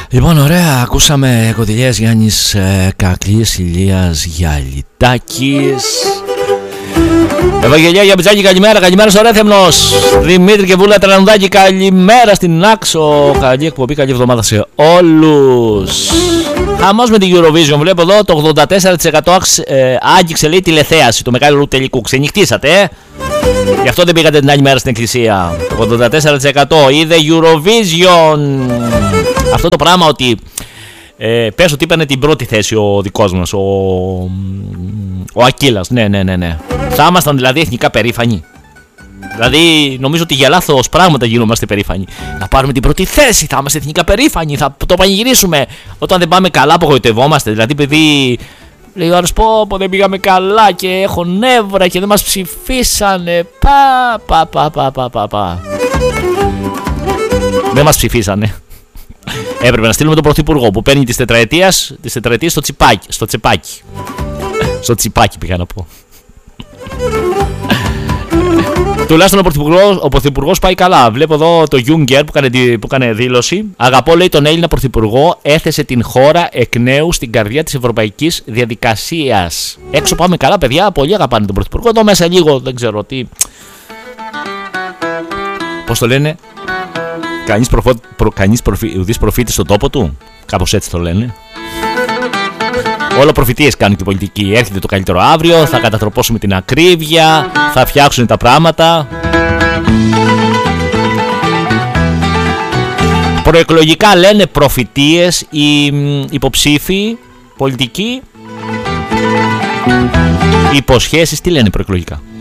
Λοιπόν, ωραία, ακούσαμε Κοντιλιές Γιάννης Κακλής, Ηλίας Γιαλιτάκης, Ευαγγελία Γιαμπιτζάκη, καλημέρα, καλημέρα στο Ρέθεμνος, Δημήτρη και Βούλα Τρανουδάκη, καλημέρα στην Άξο, καλή εκπομπή, καλή εβδομάδα σε όλους. Χαμός με την Eurovision, βλέπω εδώ το 84% άγγιξε, λέει, τηλεθέαση, το μεγάλο τελικού, ξενυχτήσατε, γι' αυτό δεν πήγατε την άλλη μέρα στην εκκλησία. Το 84% είδε Eurovision. Αυτό το πράγμα ότι πες ότι είπανε την πρώτη θέση ο δικός μας, ο Ακύλας. Ναι. Θα ήμασταν δηλαδή εθνικά περήφανοι. Δηλαδή νομίζω ότι για λάθος πράγματα γινόμαστε περήφανοι. Να πάρουμε την πρώτη θέση, θα είμαστε εθνικά περήφανοι, θα το πανηγυρίσουμε. Όταν δεν πάμε καλά απογοητευόμαστε. Δηλαδή παιδί λέει ο άλλος, πω δεν πήγαμε καλά και έχω νεύρα και δεν μας ψηφίσανε. Δεν μας ψηφίσανε. Έπρεπε να στείλουμε τον Πρωθυπουργό που παίρνει τις τετραετίες στο τσιπάκι. Στο τσιπάκι πήγα να πω. Τουλάχιστον ο Πρωθυπουργός πάει καλά. Βλέπω εδώ το Juncker που έκανε δήλωση. Αγαπώ, λέει, τον Έλληνα Πρωθυπουργό, έθεσε την χώρα εκ νέου στην καρδιά της ευρωπαϊκής διαδικασίας. Έξω πάμε καλά, παιδιά. Πολλοί αγαπάνε τον Πρωθυπουργό. Εδώ μέσα λίγο δεν ξέρω τι. Πώς το λένε, κανείς ουδής προφήτης στον τόπο του. Κάπως έτσι το λένε. Όλο προφητείες κάνουν την πολιτική. Έρχεται το καλύτερο αύριο, θα κατατροπώσουμε την ακρίβεια, θα φτιάξουν τα πράγματα. Προεκλογικά λένε προφητείες οι υποψήφοι πολιτικοί. Υποσχέσεις τι λένε προεκλογικά?